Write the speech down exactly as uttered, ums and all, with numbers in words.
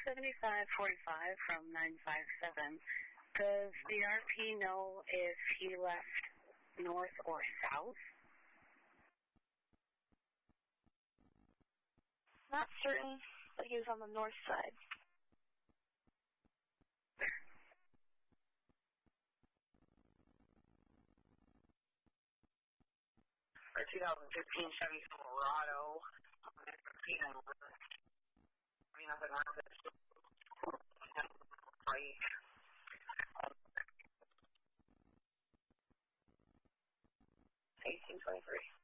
seventy-five forty-five from nine five seven. Does the R P know if he left north or south? Not certain, but he was on the north side. For twenty fifteen Chevy Silverado, I mean, nothing around it. Right. eighteen twenty-three.